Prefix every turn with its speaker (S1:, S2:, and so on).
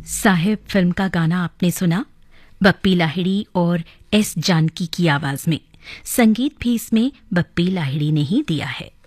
S1: Sahib film का गाना आपने सुना, बप्पी लाहिड़ी और एस जानकी की आवाज में। संगीत भी इसमें बप्पी लाहिड़ी ने ही दिया है।